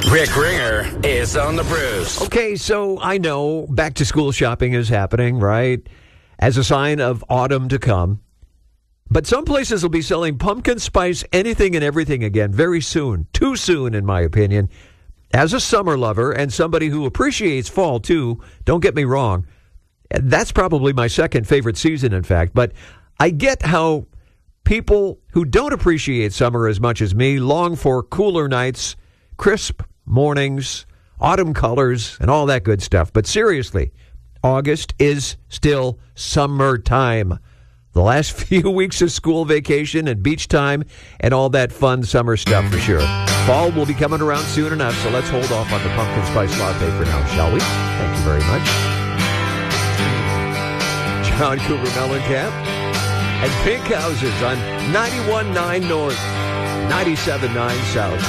Rick Ringer is on the Brews. Okay, so I know back-to-school shopping is happening, right? As a sign of autumn to come. But some places will be selling pumpkin spice anything and everything again very soon. Too soon, in my opinion. As a summer lover and somebody who appreciates fall, too, don't get me wrong, that's probably my second favorite season, in fact. But I get how people who don't appreciate summer as much as me long for cooler nights, crisp mornings, autumn colors, and all that good stuff. But seriously, August is still summertime. The last few weeks of school vacation and beach time and all that fun summer stuff for sure. Fall will be coming around soon enough, so let's hold off on the pumpkin spice latte for now, shall we? Thank you very much. John Cougar Mellencamp and Pink Houses on 91.9 North, 97.9 South.